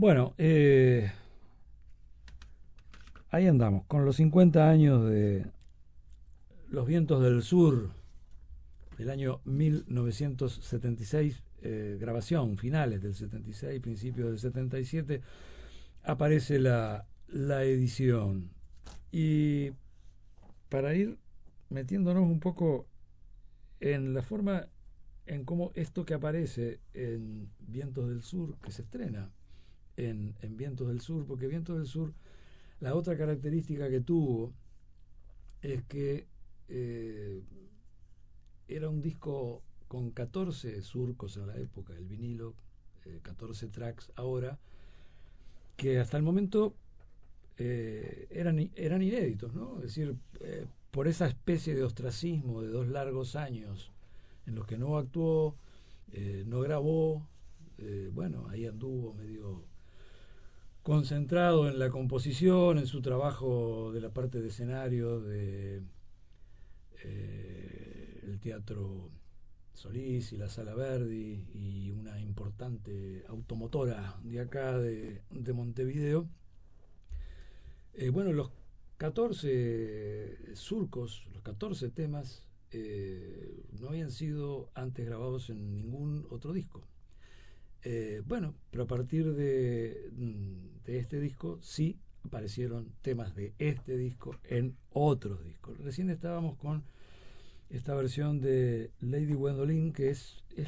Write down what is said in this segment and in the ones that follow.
Bueno, ahí andamos, con los 50 años de Los Vientos del Sur, del año 1976, grabación, finales del 76, principios del 77, aparece la edición. Y para ir metiéndonos un poco en la forma, en cómo esto que aparece en Vientos del Sur, que se estrena en Vientos del Sur, porque Vientos del Sur, la otra característica que tuvo es que eh, era un disco con 14 surcos en la época, el vinilo, 14 tracks ahora, que hasta el momento eran inéditos, ¿no? Es decir, por esa especie de ostracismo de 2 largos años en los que no actuó, no grabó, bueno, ahí anduvo medio concentrado en la composición, en su trabajo de la parte de escenario, de el Teatro Solís y la Sala Verdi y una importante automotora de acá de Montevideo. Bueno, los 14 surcos, los 14 temas, no habían sido antes grabados en ningún otro disco. Bueno, pero a partir de este disco sí aparecieron temas de este disco en otros discos. Recién estábamos con esta versión de Lady Gwendolyn, que es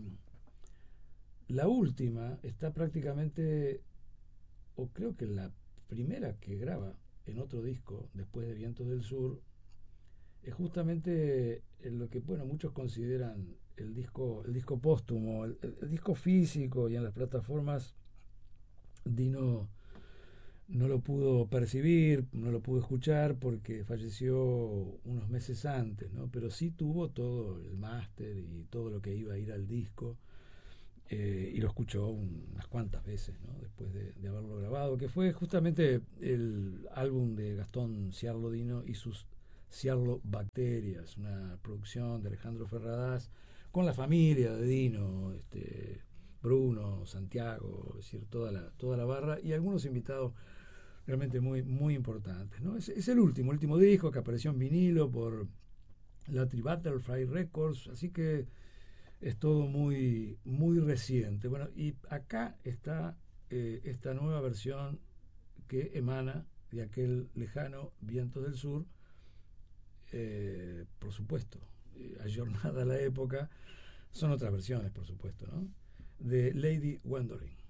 la última, está prácticamente, o creo que la primera que graba en otro disco después de Vientos del Sur, es justamente en lo que bueno muchos consideran el disco póstumo, el disco físico, y en las plataformas Dino no lo pudo percibir, no lo pudo escuchar porque falleció unos meses antes, ¿no? Pero sí tuvo todo el máster y todo lo que iba a ir al disco, y lo escuchó unas cuantas veces, ¿no? Después de haberlo grabado, que fue justamente el álbum de Gastón Ciarlo Dino y sus Ciarlo Bacterias, una producción de Alejandro Ferradas con la familia de Dino, Bruno, Santiago, es decir, toda la barra y algunos invitados realmente muy importantes, ¿no? Es el último disco que apareció en vinilo por la Butterfly Records, así que es todo muy reciente. Bueno, y acá está esta nueva versión que emana de aquel lejano Vientos del Sur, por supuesto, ayornada a la época, son otras versiones, por supuesto, ¿no? De Lady Gwendolyn.